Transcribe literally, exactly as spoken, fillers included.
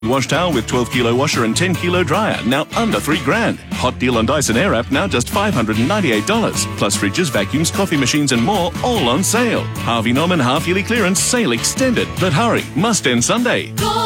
Wash towel with twelve kilo washer and ten kilo dryer, now under three grand. Hot deal on Dyson Airwrap, now just five hundred ninety-eight dollars. Plus fridges, vacuums, coffee machines and more, all on sale. Harvey Norman half-yearly clearance sale extended. But hurry, must end Sunday. Go